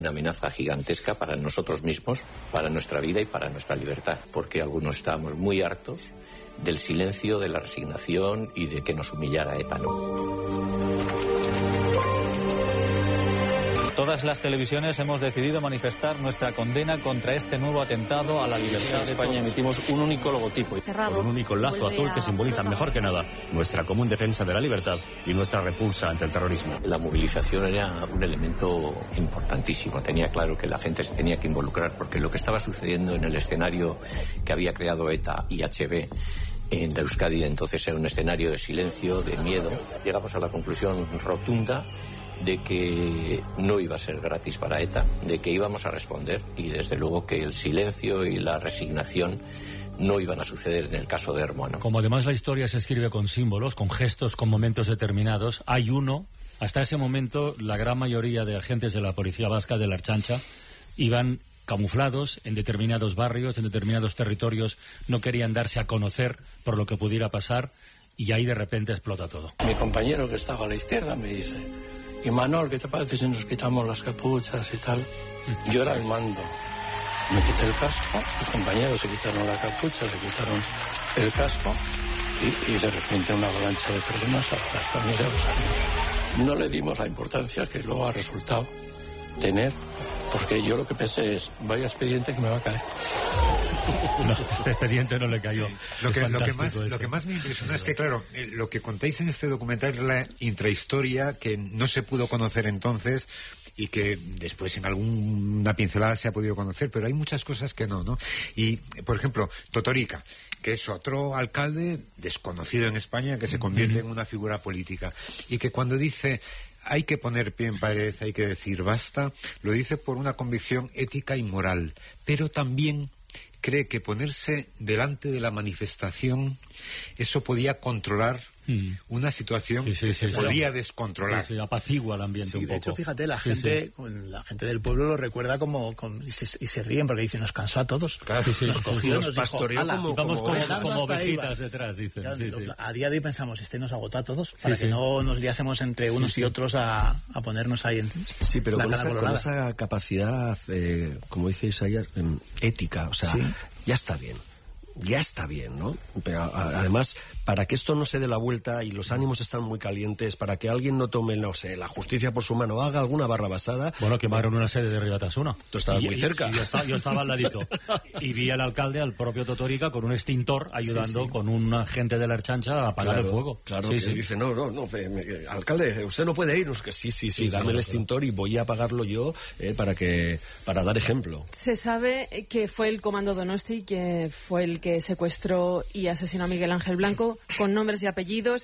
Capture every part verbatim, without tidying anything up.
Una amenaza gigantesca para nosotros mismos, para nuestra vida y para nuestra libertad, porque algunos estábamos muy hartos del silencio, de la resignación y de que nos humillara ETA, ¿no? Todas las televisiones hemos decidido manifestar nuestra condena contra este nuevo atentado a la libertad de España. Emitimos un único logotipo con un único lazo azul que simboliza mejor que nada nuestra común defensa de la libertad y nuestra repulsa ante el terrorismo. La movilización era un elemento importantísimo. Tenía claro que la gente se tenía que involucrar porque lo que estaba sucediendo en el escenario que había creado ETA y H B en la Euskadi entonces era un escenario de silencio, de miedo. Llegamos a la conclusión rotunda de que no iba a ser gratis para ETA, de que íbamos a responder y desde luego que el silencio y la resignación no iban a suceder en el caso de Hermano. Como además la historia se escribe con símbolos, con gestos, con momentos determinados, hay uno, hasta ese momento la gran mayoría de agentes de la Policía Vasca de la Ertzaintza iban camuflados en determinados barrios, en determinados territorios, no querían darse a conocer por lo que pudiera pasar y ahí de repente explota todo. Mi compañero que estaba a la izquierda me dice: y Manol, ¿qué te parece si nos quitamos las capuchas y tal? Yo era el mando. Me quité el casco, los compañeros se quitaron la capucha, se quitaron el casco y, y de repente una avalancha de personas abrazarnos y abrazarnos. No le dimos la importancia que luego ha resultado tener, porque yo lo que pensé es, vaya expediente que me va a caer. No, este expediente no le cayó. Lo que, lo, que más, lo que más me impresionó es que, claro, lo que contáis en este documental es la intrahistoria que no se pudo conocer entonces y que después en alguna pincelada se ha podido conocer, pero hay muchas cosas que no, ¿no? Y, por ejemplo, Totorika, que es otro alcalde desconocido en España que se convierte en una figura política y que cuando dice hay que poner pie en pared, hay que decir basta, lo dice por una convicción ética y moral, pero también cree que ponerse delante de la manifestación, eso podía controlar mm. una situación sí, sí, que sí, se sí, podía sí. descontrolar. Sí, sí, apacigua el ambiente sí, un de poco. hecho, fíjate, la gente sí, sí. la gente del pueblo lo recuerda como, como y, se, y se ríen porque dicen, nos cansó a todos. Claro, sí, sí, nos cogió, nos nos pastoreó dijo, como, vamos como, como, como ovejitas detrás, dicen. Claro, sí, sí. A día de hoy pensamos, este nos agotó a todos, para sí, que sí. no nos liásemos entre unos sí, y otros a, a ponernos ahí en sí, pero la con, cara esa, colorada. con esa capacidad, eh, como dice Isaías, eh, ética, o sea, sí. ya está bien. Ya está bien, ¿no? Pero a, además, para que esto no se dé la vuelta y los ánimos están muy calientes, para que alguien no tome, no sé, la justicia por su mano, haga alguna barra basada... Bueno, quemaron una sede de Ribatasuna. Tú estabas y, muy y, cerca. Y yo, estaba, yo estaba al ladito. Y vi al alcalde, al propio Totorika, con un extintor ayudando sí, sí. con un agente de la Ertzaintza a apagar claro, el fuego. Claro, sí, que sí. dice, no, no, no, me, me, alcalde, usted no puede irnos. Que sí, sí, sí, sí dame sí, el extintor y voy a apagarlo yo eh, para que para dar ejemplo. Se sabe que fue el Comando Donosti que fue el que secuestró y asesinó a Miguel Ángel Blanco, con nombres y apellidos.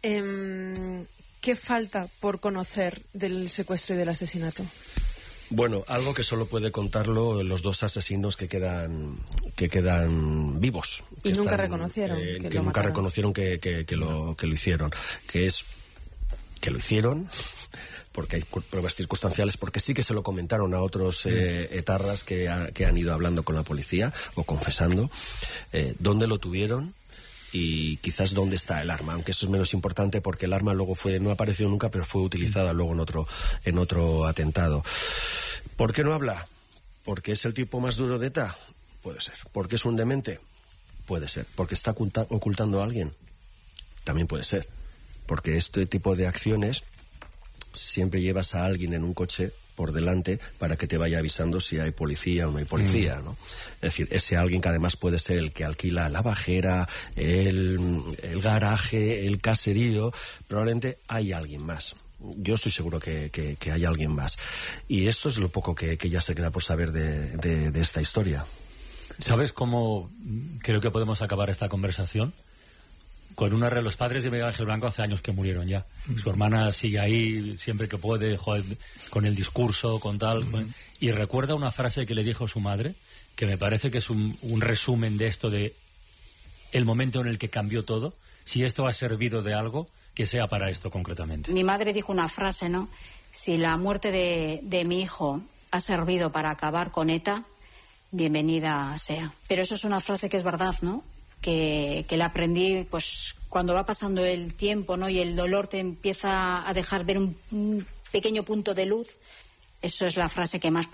Eh, ¿Qué falta por conocer del secuestro y del asesinato? Bueno, algo que solo puede contarlo los dos asesinos que quedan que quedan vivos. Y que nunca están, reconocieron. Eh, que que lo nunca mataron. reconocieron que, que, que, lo, que lo hicieron. Que es que lo hicieron... porque hay pruebas circunstanciales, porque sí que se lo comentaron a otros eh, etarras que, ha, que han ido hablando con la policía o confesando eh, dónde lo tuvieron y quizás dónde está el arma, aunque eso es menos importante porque el arma luego fue no apareció nunca, pero fue utilizada luego en otro en otro atentado. ¿Por qué no habla? ¿Porque es el tipo más duro de ETA? Puede ser. ¿Porque es un demente? Puede ser. ¿Porque está oculta- ocultando a alguien? También puede ser. Porque este tipo de acciones siempre llevas a alguien en un coche por delante para que te vaya avisando si hay policía o no hay policía, ¿no? Es decir, ese alguien que además puede ser el que alquila la bajera, el, el garaje, el caserío, probablemente hay alguien más. Yo estoy seguro que, que, que hay alguien más. Y esto es lo poco que, que ya se queda por saber de, de, de esta historia. ¿Sabes cómo creo que podemos acabar esta conversación? Con una re los padres de Miguel Ángel Blanco hace años que murieron ya. Mm. Su hermana sigue ahí siempre que puede, joder, con el discurso, con tal. Mm. Con... Y recuerda una frase que le dijo su madre, que me parece que es un, un resumen de esto de el momento en el que cambió todo. Si esto ha servido de algo, que sea para esto concretamente. Mi madre dijo una frase, ¿no? Si la muerte de, de mi hijo ha servido para acabar con ETA, bienvenida sea. Pero eso es una frase que es verdad, ¿no? Que, que la aprendí pues cuando va pasando el tiempo, ¿no? Y el dolor te empieza a dejar ver un, un pequeño punto de luz, Eso es la frase que más